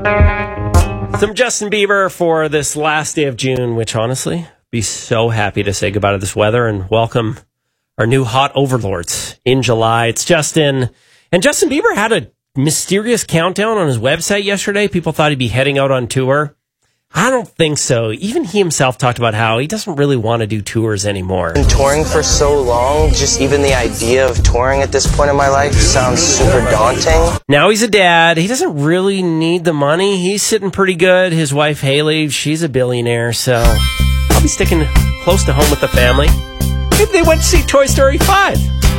Some Justin Bieber for this last day of June, which honestly, be so happy to say goodbye to this weather and welcome our new hot overlords in July. It's Justin. And Justin Bieber had a mysterious countdown on his website yesterday. People thought he'd be heading out on tour. I don't think so. Even he himself talked about how he doesn't really want to do tours anymore. Been touring for so long, just even the idea of touring at this point in my life sounds super daunting. Now he's a dad. He doesn't really need the money. He's sitting pretty good. His wife, Haley, she's a billionaire, so I'll be sticking close to home with the family. Maybe they went to see Toy Story 5.